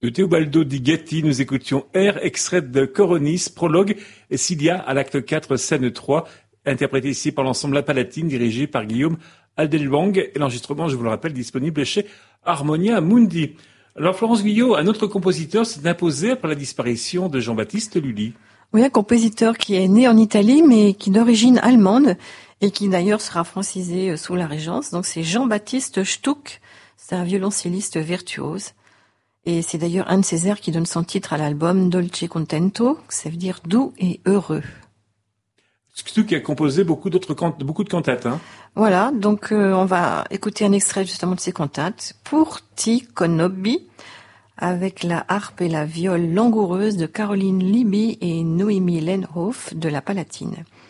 De Teobaldo di Gatti, nous écoutions Air, extrait de Coronis, prologue, et Cilia à l'acte 4, scène 3, interprété ici par l'ensemble La Palatine, dirigé par Guillaume Aldelbang, et l'enregistrement, je vous le rappelle, disponible chez Harmonia Mundi. Alors Florence Guyot, un autre compositeur s'est imposé après la disparition de Jean-Baptiste Lully. Oui, un compositeur qui est né en Italie, mais qui est d'origine allemande, et qui d'ailleurs sera francisé sous la Régence. Donc c'est Jean-Baptiste Stuck, c'est un violoncelliste virtuose. Et c'est d'ailleurs un de ses airs qui donne son titre à l'album Dolce Contento, ça veut dire doux et heureux. Stuck a composé beaucoup de cantates. Voilà, donc on va écouter un extrait justement de ses cantates, Pour ti conobbi, avec la harpe et la viole langoureuse de Caroline Libby et Noémie Lenhoff de La Palatine.